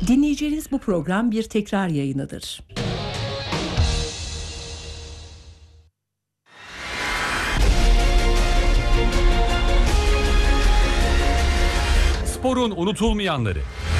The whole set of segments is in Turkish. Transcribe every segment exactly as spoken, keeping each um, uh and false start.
Dinleyeceğiniz bu program bir tekrar yayınıdır. Sporun unutulmayanları.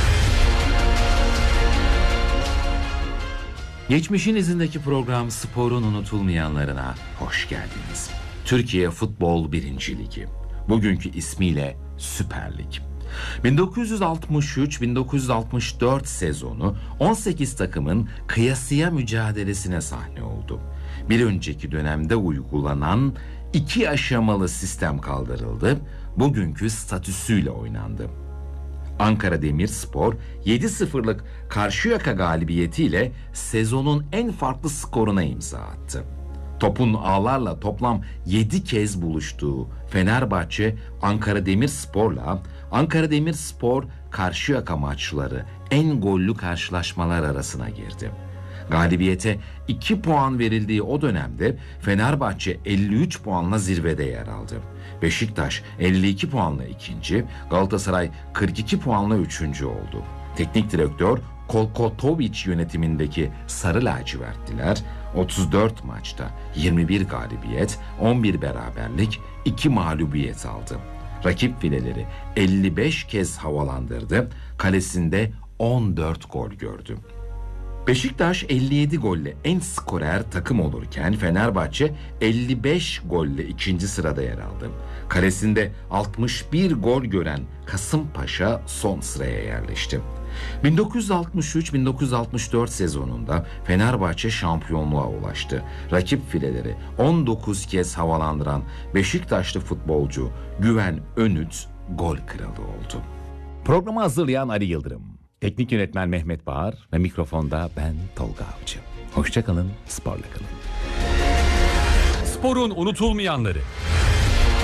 Geçmişin izindeki program Sporun unutulmayanlarına hoş geldiniz. Türkiye Futbol birinci Ligi. Bugünkü ismiyle Süper Lig. bin dokuz yüz altmış üç bin dokuz yüz altmış dört sezonu on sekiz takımın kıyasıya mücadelesine sahne oldu. Bir önceki dönemde uygulanan iki aşamalı sistem kaldırıldı. Bugünkü statüsüyle oynandı. Ankara Demirspor yedi sıfırlık Karşıyaka galibiyetiyle sezonun en farklı skoruna imza attı. Topun ağlarla toplam yedi kez buluştuğu Fenerbahçe Ankara Demirspor'la Ankara Demirspor Karşıyaka maçları en gollü karşılaşmalar arasına girdi. Galibiyete iki puan verildiği o dönemde Fenerbahçe elli üç puanla zirvede yer aldı. Beşiktaş elli iki puanla ikinci, Galatasaray kırk iki puanla üçüncü oldu. Teknik direktör Kolkotovic yönetimindeki Sarı Lacivertliler otuz dört maçta yirmi bir galibiyet, on bir beraberlik, iki mağlubiyet aldı. Rakip fileleri elli beş kez havalandırdı, kalesinde on dört gol gördü. Beşiktaş elli yedi golle en skorer takım olurken Fenerbahçe elli beş golle ikinci sırada yer aldı. Kalesinde altmış bir gol gören Kasımpaşa son sıraya yerleşti. bin dokuz yüz altmış üç bin dokuz yüz altmış dört sezonunda Fenerbahçe şampiyonluğa ulaştı. Rakip fileleri on dokuz kez havalandıran Beşiktaşlı futbolcu Güven Önüt gol kralı oldu. Programı hazırlayan Ali Yıldırım, teknik yönetmen Mehmet Bağır ve mikrofonda ben Tolga Avcı. Hoşça kalın, sporla kalın. Sporun unutulmayanları.